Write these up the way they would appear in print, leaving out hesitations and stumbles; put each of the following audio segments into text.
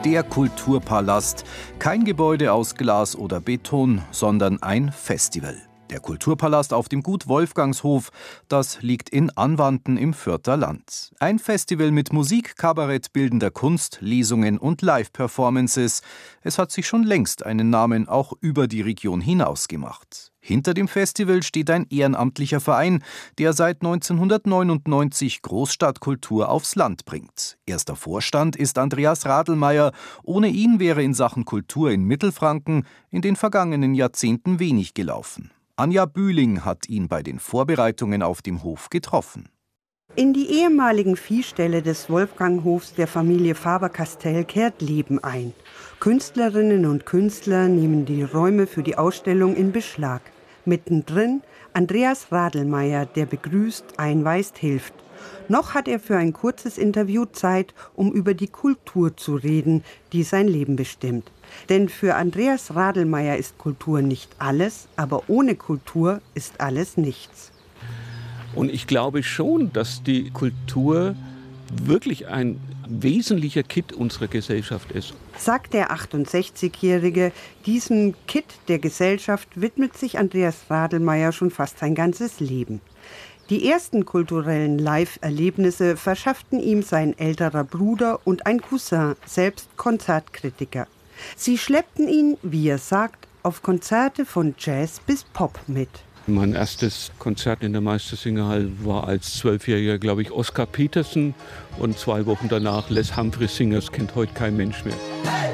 der Kulturpalast. Kein Gebäude aus Glas oder Beton, sondern ein Festival. Der Kulturpalast auf dem Gut Wolfgangshof, das liegt in Anwanten im Fürther Land. Ein Festival mit Musik, Kabarett, bildender Kunst, Lesungen und Live-Performances. Es hat sich schon längst einen Namen auch über die Region hinaus gemacht. Hinter dem Festival steht ein ehrenamtlicher Verein, der seit 1999 Großstadtkultur aufs Land bringt. Erster Vorstand ist Andreas Radlmeier. Ohne ihn wäre in Sachen Kultur in Mittelfranken in den vergangenen Jahrzehnten wenig gelaufen. Anja Bühling hat ihn bei den Vorbereitungen auf dem Hof getroffen. In die ehemaligen Viehställe des Wolfganghofs der Familie Faber-Castell kehrt Leben ein. Künstlerinnen und Künstler nehmen die Räume für die Ausstellung in Beschlag. Mittendrin Andreas Radlmeier, der begrüßt, einweist, hilft. Noch hat er für ein kurzes Interview Zeit, um über die Kultur zu reden, die sein Leben bestimmt. Denn für Andreas Radlmeier ist Kultur nicht alles, aber ohne Kultur ist alles nichts. Und ich glaube schon, dass die Kultur wirklich ein wesentlicher Kitt unserer Gesellschaft ist. Sagt der 68-Jährige. Diesem Kitt der Gesellschaft widmet sich Andreas Radlmeier schon fast sein ganzes Leben. Die ersten kulturellen Live-Erlebnisse verschafften ihm sein älterer Bruder und ein Cousin, selbst Konzertkritiker. Sie schleppten ihn, wie er sagt, auf Konzerte von Jazz bis Pop mit. Mein erstes Konzert in der Meistersingerhalle war als 12-Jähriger, glaube ich, Oscar Peterson. Und 2 Wochen danach Les Humphreys Singers, kennt heute kein Mensch mehr.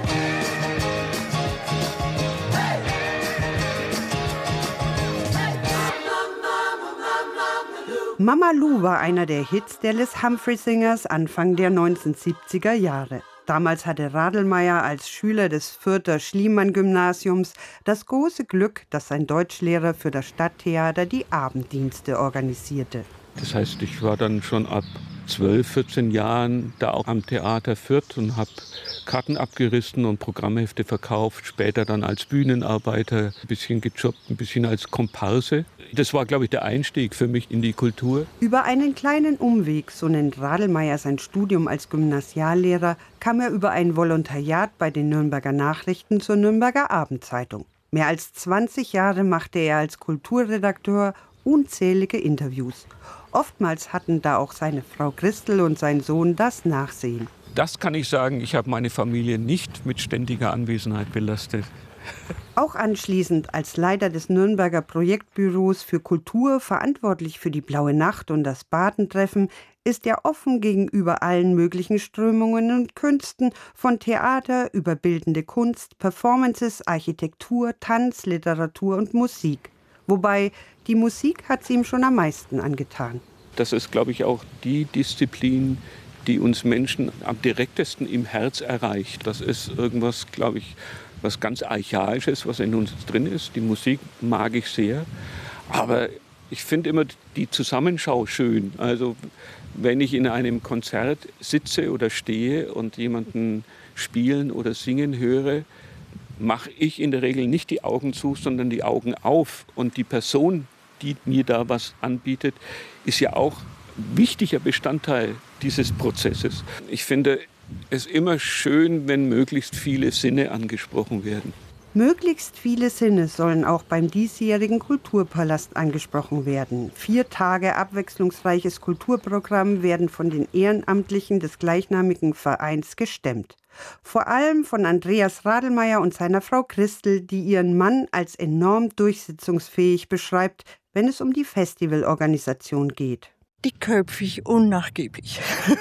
Mama Lou war einer der Hits der Les Humphreys Singers Anfang der 1970er Jahre. Damals hatte Radlmeier als Schüler des Fürther Schliemann-Gymnasiums das große Glück, dass sein Deutschlehrer für das Stadttheater die Abenddienste organisierte. Das heißt, ich war dann schon ab 12, 14 Jahren da auch am Theater Fürth und habe Karten abgerissen und Programmhefte verkauft. Später dann als Bühnenarbeiter, ein bisschen gejobbt, ein bisschen als Komparse. Das war, glaube ich, der Einstieg für mich in die Kultur. Über einen kleinen Umweg, so nennt Radlmeier sein Studium als Gymnasiallehrer, kam er über ein Volontariat bei den Nürnberger Nachrichten zur Nürnberger Abendzeitung. Mehr als 20 Jahre machte er als Kulturredakteur unzählige Interviews. Oftmals hatten da auch seine Frau Christel und sein Sohn das Nachsehen. Das kann ich sagen, ich habe meine Familie nicht mit ständiger Anwesenheit belastet. Auch anschließend als Leiter des Nürnberger Projektbüros für Kultur, verantwortlich für die Blaue Nacht und das Badentreffen, ist er offen gegenüber allen möglichen Strömungen und Künsten, von Theater über bildende Kunst, Performances, Architektur, Tanz, Literatur und Musik. Wobei, die Musik hat sie ihm schon am meisten angetan. Das ist, glaube ich, auch die Disziplin, die uns Menschen am direktesten im Herz erreicht. Das ist irgendwas, glaube ich, was ganz Archaisches, was in uns drin ist. Die Musik mag ich sehr. Aber ich finde immer die Zusammenschau schön. Also wenn ich in einem Konzert sitze oder stehe und jemanden spielen oder singen höre, mache ich in der Regel nicht die Augen zu, sondern die Augen auf. Und die Person, die mir da was anbietet, ist ja auch ein wichtiger Bestandteil dieses Prozesses. Ich finde es immer schön, wenn möglichst viele Sinne angesprochen werden. Möglichst viele Sinne sollen auch beim diesjährigen Kulturpalast angesprochen werden. 4 Tage abwechslungsreiches Kulturprogramm werden von den Ehrenamtlichen des gleichnamigen Vereins gestemmt. Vor allem von Andreas Radlmeier und seiner Frau Christel, die ihren Mann als enorm durchsetzungsfähig beschreibt, wenn es um die Festivalorganisation geht. Dickköpfig, unnachgiebig.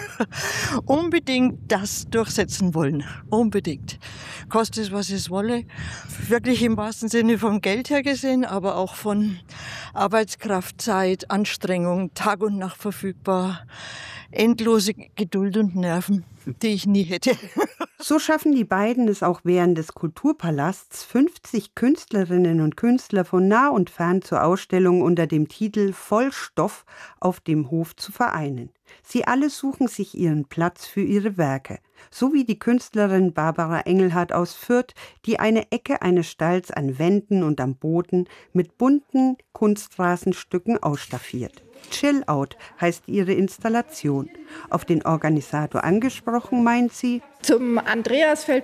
Unbedingt das durchsetzen wollen. Unbedingt. Koste es, was es wolle. Wirklich im wahrsten Sinne vom Geld her gesehen, aber auch von Arbeitskraft, Zeit, Anstrengung, Tag und Nacht verfügbar. Endlose Geduld und Nerven, die ich nie hätte. So schaffen die beiden es auch während des Kulturpalasts, 50 Künstlerinnen und Künstler von nah und fern zur Ausstellung unter dem Titel Vollstoff auf dem Hof zu vereinen. Sie alle suchen sich ihren Platz für ihre Werke. So wie die Künstlerin Barbara Engelhardt aus Fürth, die eine Ecke eines Stalls an Wänden und am Boden mit bunten Kunstrasenstücken ausstaffiert. Chill Out heißt ihre Installation. Auf den Organisator angesprochen, meint sie: Zum Andreas fällt